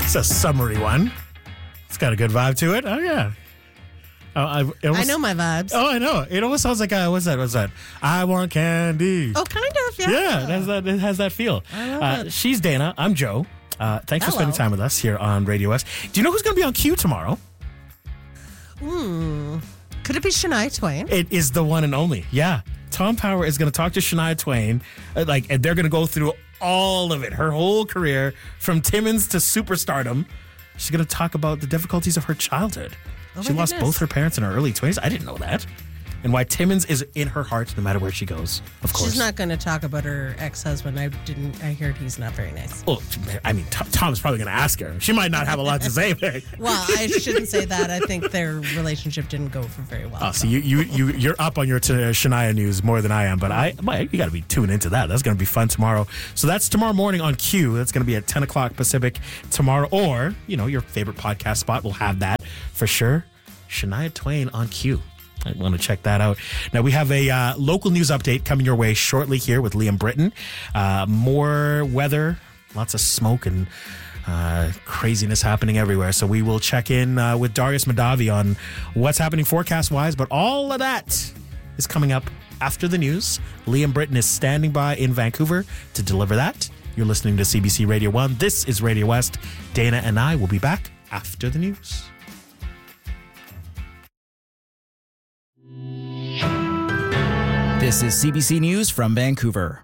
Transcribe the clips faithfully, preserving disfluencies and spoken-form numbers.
It's a summery one. It's got a good vibe to it. Oh, yeah. Oh, I, it almost, I know my vibes. Oh, I know. It almost sounds like, uh, what's that? What's that? I want candy. Oh, kind of, yeah. Yeah, it has that, it has that feel. I love uh, it. She's Dana. I'm Joe. Uh, thanks Hello. for spending time with us here on Radio West. Do you know who's going to be on Q tomorrow? Hmm. Could it be Shania Twain? It is the one and only. Yeah. Tom Power is going to talk to Shania Twain. Uh, like, and they're going to go through all of it, her whole career from Timmins to superstardom. She's going to talk about the difficulties of her childhood. Oh she my lost goodness. both her parents in her early twenties. I didn't know that. And why Timmins is in her heart no matter where she goes, of course. She's not going to talk about her ex-husband. I didn't. I heard he's not very nice. Well, I mean, Tom, Tom's probably going to ask her. She might not have a lot to say. Well, I shouldn't say that. I think their relationship didn't go for very well. Oh, so you, you, you, you're up on your t- Shania news more than I am, but I, well, you got to be tuned into that. That's going to be fun tomorrow. So that's tomorrow morning on Q. That's going to be at ten o'clock Pacific tomorrow. Or, you know, your favorite podcast spot will have that for sure. Shania Twain on Q. I want to check that out. Now, we have a uh, local news update coming your way shortly here with Liam Britton. Uh, more weather, lots of smoke and uh, craziness happening everywhere. So we will check in uh, with Darius Madavi on what's happening forecast-wise. But all of that is coming up after the news. Liam Britton is standing by in Vancouver to deliver that. You're listening to C B C Radio one. This is Radio West. Dana and I will be back after the news. This is C B C News from Vancouver.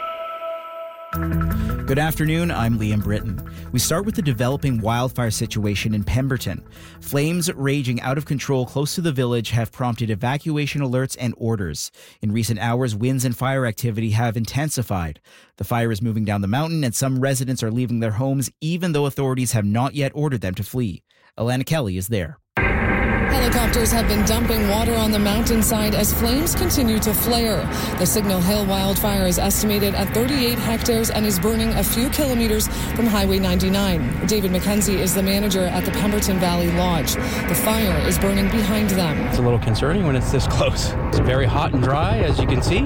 Good afternoon, I'm Liam Britton. We start with the developing wildfire situation in Pemberton. Flames raging out of control close to the village have prompted evacuation alerts and orders. In recent hours, winds and fire activity have intensified. The fire is moving down the mountain and some residents are leaving their homes even though authorities have not yet ordered them to flee. Alana Kelly is there. Helicopters have been dumping water on the mountainside as flames continue to flare. The Signal Hill wildfire is estimated at thirty-eight hectares and is burning a few kilometers from Highway ninety-nine. David McKenzie is the manager at the Pemberton Valley Lodge. The fire is burning behind them. It's a little concerning when it's this close. It's very hot and dry, as you can see.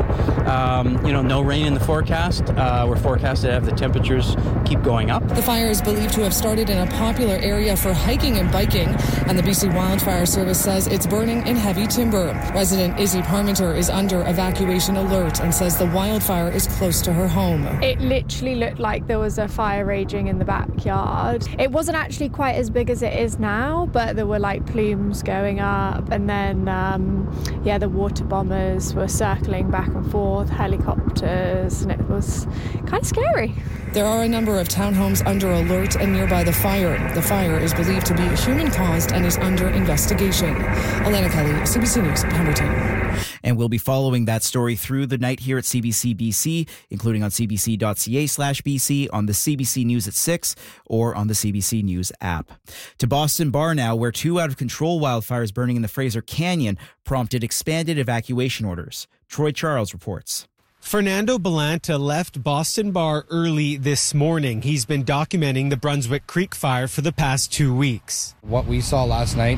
Um, you know, no rain in the forecast. Uh, we're forecast to have the temperatures keep going up. The fire is believed to have started in a popular area for hiking and biking, and the B C Wildfire Service says it's burning in heavy timber. Resident Izzy Parmenter is under evacuation alert and says the wildfire is close to her home. It literally looked like there was a fire raging in the backyard. It wasn't actually quite as big as it is now, but there were like plumes going up, and then um, yeah, the water bombers were circling back and forth, helicopters, and it was kind of scary. There are a number of townhomes under alert and nearby the fire. The fire is believed to be human-caused and is under investigation. Alana Kelly, C B C News, Pemberton. And we'll be following that story through the night here at C B C B C, including on cbc.ca slash BC, on the C B C News at six, or on the C B C News app. To Boston Bar now, where two out-of-control wildfires burning in the Fraser Canyon prompted expanded evacuation orders. Troy Charles reports. Fernando Belanta left Boston Bar early this morning. He's been documenting the Brunswick Creek fire for the past two weeks. What we saw last night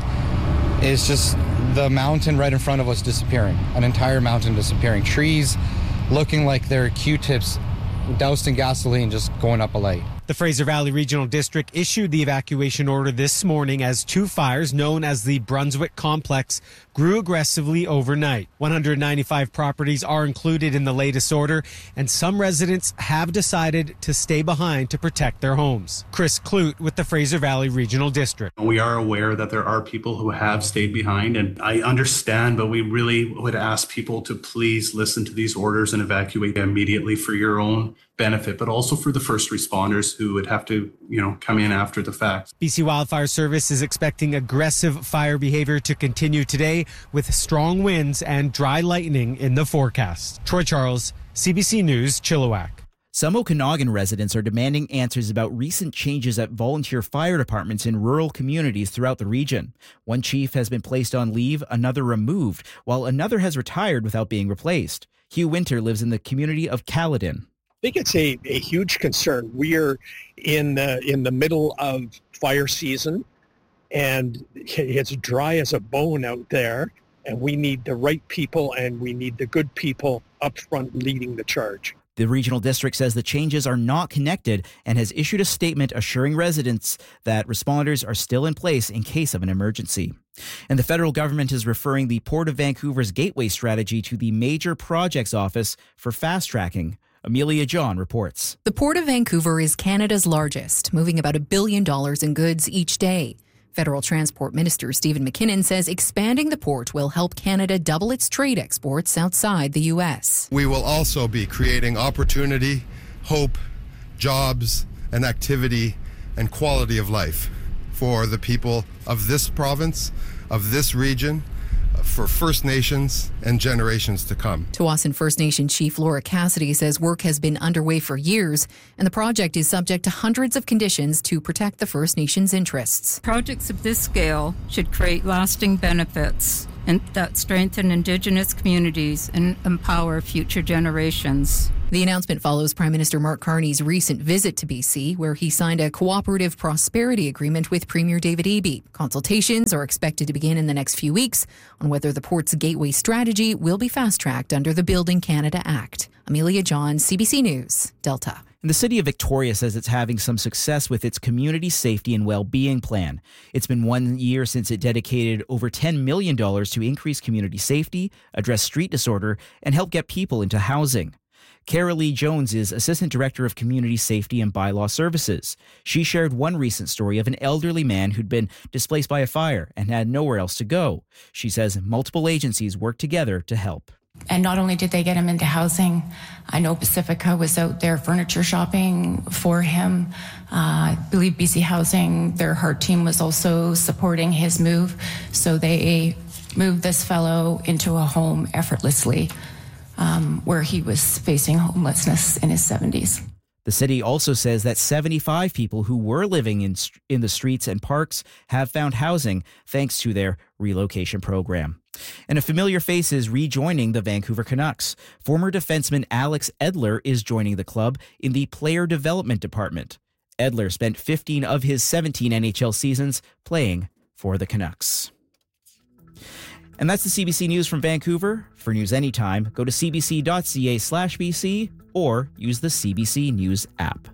is just the mountain right in front of us disappearing, an entire mountain disappearing. Trees looking like they're Q-tips doused in gasoline just going up a light. The Fraser Valley Regional District issued the evacuation order this morning as two fires known as the Brunswick Complex grew aggressively overnight. one hundred ninety-five properties are included in the latest order, and some residents have decided to stay behind to protect their homes. Chris Clute with the Fraser Valley Regional District. We are aware that there are people who have stayed behind, and I understand, but we really would ask people to please listen to these orders and evacuate immediately for your own benefit, but also for the first responders who would have to, you know, come in after the fact. B C Wildfire Service is expecting aggressive fire behavior to continue today with strong winds and dry lightning in the forecast. Troy Charles, C B C News, Chilliwack. Some Okanagan residents are demanding answers about recent changes at volunteer fire departments in rural communities throughout the region. One chief has been placed on leave, another removed, while another has retired without being replaced. Hugh Winter lives in the community of Caledon. I think it's a, a huge concern. We are in the, in the middle of fire season, and it's dry as a bone out there, and we need the right people, and we need the good people up front leading the charge. The regional district says the changes are not connected and has issued a statement assuring residents that responders are still in place in case of an emergency. And the federal government is referring the Port of Vancouver's Gateway strategy to the Major Projects Office for fast-tracking. Amelia John reports. The Port of Vancouver is Canada's largest, moving about a billion dollars in goods each day. Federal Transport Minister Stephen McKinnon says expanding the port will help Canada double its trade exports outside the U S. We will also be creating opportunity, hope, jobs, and activity and quality of life for the people of this province, of this region, for First Nations and generations to come. Tsawwassen First Nation Chief Laura Cassidy says work has been underway for years, and the project is subject to hundreds of conditions to protect the First Nations' interests. Projects of this scale should create lasting benefits and that strengthen Indigenous communities and empower future generations. The announcement follows Prime Minister Mark Carney's recent visit to B C, where he signed a cooperative prosperity agreement with Premier David Eby. Consultations are expected to begin in the next few weeks on whether the port's gateway strategy will be fast-tracked under the Building Canada Act. Amelia John, C B C News, Delta. And the city of Victoria says it's having some success with its community safety and well-being plan. It's been one year since it dedicated over ten million dollars to increase community safety, address street disorder, and help get people into housing. Kara Lee Jones is Assistant Director of Community Safety and Bylaw Services. She shared one recent story of an elderly man who'd been displaced by a fire and had nowhere else to go. She says multiple agencies worked together to help. And not only did they get him into housing, I know Pacifica was out there furniture shopping for him. Uh, I believe B C Housing, their heart team, was also supporting his move. So they moved this fellow into a home effortlessly, um, where he was facing homelessness in his seventies. The city also says that seventy-five people who were living in in the streets and parks have found housing thanks to their relocation program. And a familiar face is rejoining the Vancouver Canucks. Former defenseman Alex Edler is joining the club in the player development department. Edler spent fifteen of his seventeen N H L seasons playing for the Canucks. And that's the C B C News from Vancouver. For news anytime, go to cbc.ca slash BC or use the C B C News app.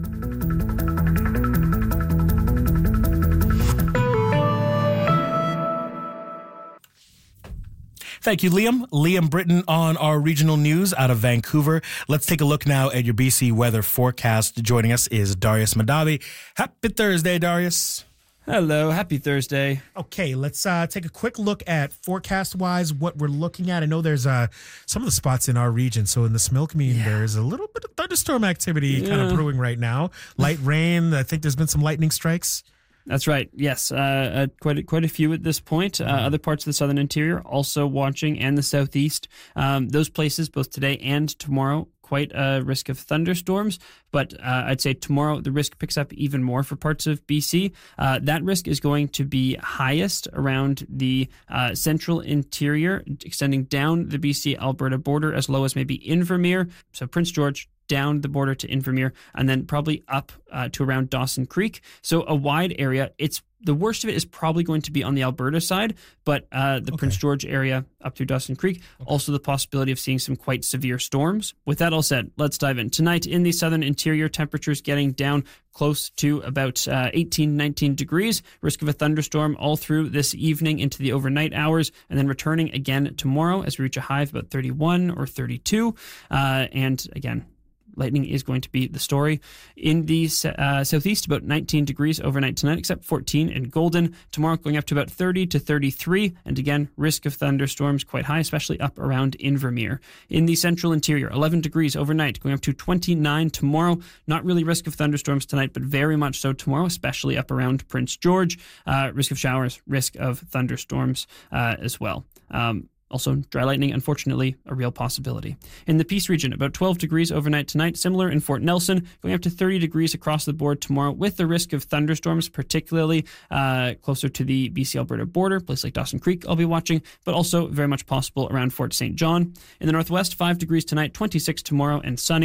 Thank you, Liam. Liam Britton on our regional news out of Vancouver. Let's take a look now at your B C weather forecast. Joining us is Darius Madavi. Happy Thursday, Darius. Hello, happy Thursday. Okay, let's uh, take a quick look at forecast-wise what we're looking at. I know there's uh, some of the spots in our region. So in the Smilkameen, yeah. there's a little bit of thunderstorm activity yeah. kind of brewing right now. Light rain. I think there's been some lightning strikes. That's right. Yes, uh, uh, quite a, quite a few at this point. Uh, mm-hmm. Other parts of the southern interior also watching, and the southeast. Um, those places, both today and tomorrow, quite a risk of thunderstorms. But uh, I'd say tomorrow the risk picks up even more for parts of B C. Uh, that risk is going to be highest around the uh, central interior, extending down the B C-Alberta border as low as maybe Invermere. So Prince George, down the border to Invermere, and then probably up uh, to around Dawson Creek. So a wide area. It's the worst of it is probably going to be on the Alberta side, but uh, the okay. Prince George area up through Dawson Creek, okay. also the possibility of seeing some quite severe storms. With that all said, let's dive in. Tonight in the southern interior, temperatures getting down close to about uh, eighteen, nineteen degrees. Risk of a thunderstorm all through this evening into the overnight hours, and then returning again tomorrow as we reach a high of about thirty-one or thirty-two. Uh, and again, lightning is going to be the story. In the uh, southeast, about nineteen degrees overnight tonight, except fourteen in Golden. Tomorrow going up to about thirty to thirty-three. And again, risk of thunderstorms quite high, especially up around Invermere. In the central interior, eleven degrees overnight, going up to twenty-nine tomorrow. Not really risk of thunderstorms tonight, but very much so tomorrow, especially up around Prince George. Uh, risk of showers, risk of thunderstorms uh, as well. Um, Also, dry lightning, unfortunately, a real possibility. In the Peace region, about twelve degrees overnight tonight. Similar in Fort Nelson, going up to thirty degrees across the board tomorrow with the risk of thunderstorms, particularly uh, closer to the B C-Alberta border. A place like Dawson Creek I'll be watching, but also very much possible around Fort Saint John. In the northwest, five degrees tonight, twenty-six tomorrow, and sunny.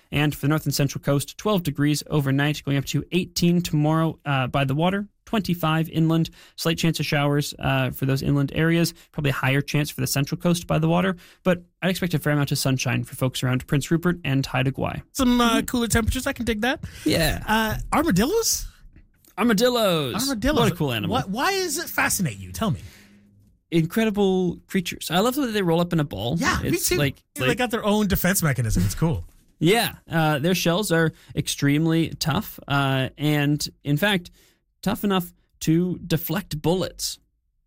And for the north and central coast, twelve degrees overnight, going up to eighteen tomorrow uh, by the water, twenty-five inland. Slight chance of showers uh, for those inland areas. Probably a higher chance for the central coast by the water. But I'd expect a fair amount of sunshine for folks around Prince Rupert and Haida Gwaii. Some uh, cooler temperatures. I can dig that. Yeah. Uh, armadillos? Armadillos. Armadillos. What a cool animal. Why, why does it fascinate you? Tell me. Incredible creatures. I love the way they roll up in a ball. Yeah, it's me too. Like, they like got their own defense mechanism. It's cool. Yeah, uh, their shells are extremely tough, uh, and in fact, tough enough to deflect bullets.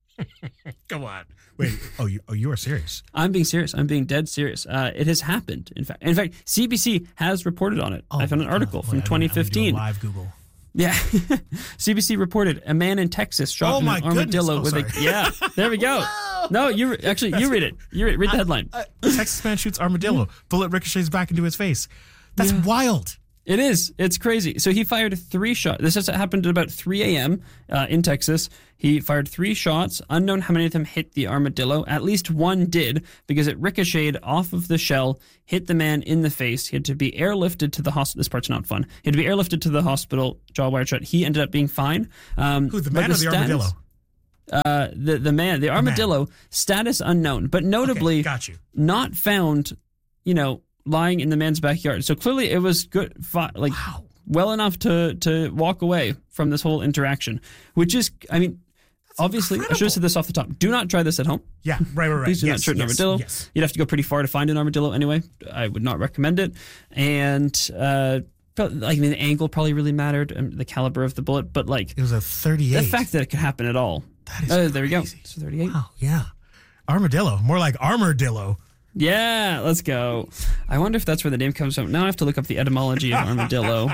Come on. Wait. Oh, you? Oh, you are serious? I'm being serious. I'm being dead serious. Uh, it has happened. In fact, in fact, C B C has reported on it. Oh, I found an article God. from Wait, twenty fifteen. I'm gonna do a live Google. Yeah, C B C reported a man in Texas shot Oh, an my armadillo goodness. Oh, with a. sorry. Yeah, there we go. No, you actually you read it. You read, read the headline. Uh, Texas man shoots armadillo. Bullet ricochets back into his face. That's Yeah. wild. It is. It's crazy. So he fired three shots. This has happened at about three a.m. Uh, in Texas. He fired three shots. Unknown how many of them hit the armadillo. At least one did, because it ricocheted off of the shell, hit the man in the face. He had to be airlifted to the hospital. This part's not fun. He had to be airlifted to the hospital, jaw wired shut. He ended up being fine. Um, Who, the but man or the status- armadillo? Uh, the, the man. The armadillo, status unknown, but notably Okay, got you. not found, you know, lying in the man's backyard. So clearly it was good, fi- like Wow. well enough to to walk away from this whole interaction, which is, I mean, That's obviously, incredible. I should have said this off the top. Do not try this at home. Yeah, right, right, right. Please do yes, not shoot an yes, armadillo. Yes. You'd have to go pretty far to find an armadillo anyway. I would not recommend it. And, uh, probably- I mean, the angle probably really mattered, um, the caliber of the bullet, but like It was a thirty-eight. the fact that it could happen at all. That is uh, there we go. crazy. So thirty-eight. Wow, yeah. Armadillo. More like armadillo. Yeah, let's go. I wonder if that's where the name comes from. Now I have to look up the etymology of armadillo.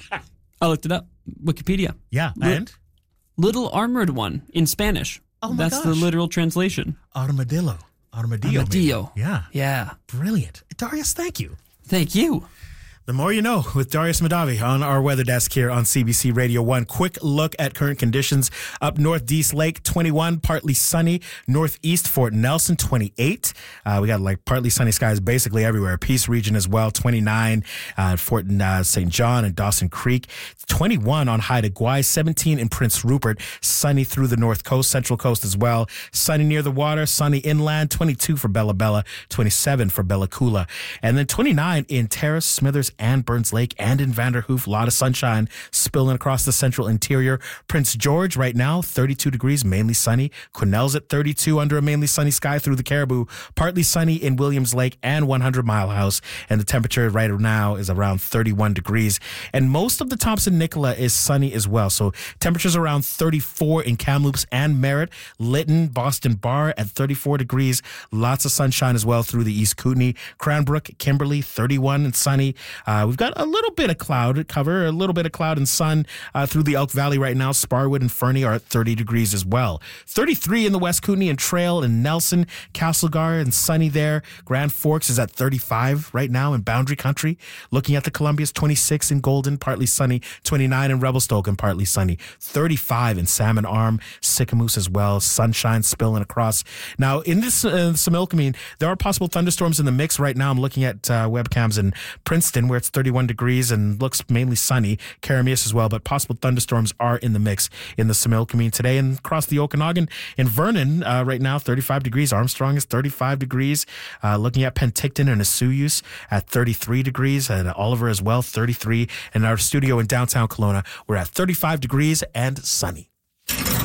I looked it up. Wikipedia. Yeah, Li- and? Little armored one in Spanish. Oh my That's the gosh. literal translation. Armadillo. Armadillo. Armadillo. maybe. Yeah. Yeah. Brilliant. Darius, thank you. Thank you. The more you know with Darius Madavi on our weather desk here on C B C Radio one. Quick look at current conditions. Up north, Dease Lake, twenty-one, partly sunny. Northeast, Fort Nelson, twenty-eight. Uh, we got like partly sunny skies basically everywhere. Peace region as well, twenty-nine. Uh, Fort uh, Saint John and Dawson Creek. twenty-one on Haida Gwaii, seventeen in Prince Rupert. Sunny through the north coast, central coast as well. Sunny near the water, sunny inland, twenty-two for Bella Bella, twenty-seven for Bella Coola. And then twenty-nine in Terrace, Smithers, and Burns Lake, and in Vanderhoof. A lot of sunshine spilling across the central interior. Prince George right now, thirty-two degrees, mainly sunny. Quesnel's at thirty-two under a mainly sunny sky through the Caribou. Partly sunny in Williams Lake and one hundred Mile House. And the temperature right now is around thirty-one degrees. And most of the Thompson Nicola is sunny as well. So temperatures around thirty-four in Kamloops and Merritt. Lytton, Boston Bar at thirty-four degrees. Lots of sunshine as well through the East Kootenay. Cranbrook, Kimberley, thirty-one and sunny. Uh, we've got a little bit of cloud cover, a little bit of cloud and sun uh, through the Elk Valley right now. Sparwood and Fernie are at thirty degrees as well. thirty-three in the West Kootenay and Trail and Nelson, Castlegar and sunny there. Grand Forks is at thirty-five right now in Boundary Country. Looking at the Columbia's twenty-six in Golden, partly sunny. twenty-nine in Revelstoke and partly sunny. thirty-five in Salmon Arm, Sycamoose as well. Sunshine spilling across. Now in this uh, Similkameen, there are possible thunderstorms in the mix right now. I'm looking at uh, webcams in Princeton where it's thirty-one degrees and looks mainly sunny. Karamias as well, but possible thunderstorms are in the mix in the Similkameen today. And across the Okanagan in Vernon uh, right now, thirty-five degrees. Armstrong is thirty-five degrees. Uh, looking at Penticton and Asuyus at thirty-three degrees, and Oliver as well, thirty-three. And our studio in downtown Kelowna, we're at thirty-five degrees and sunny.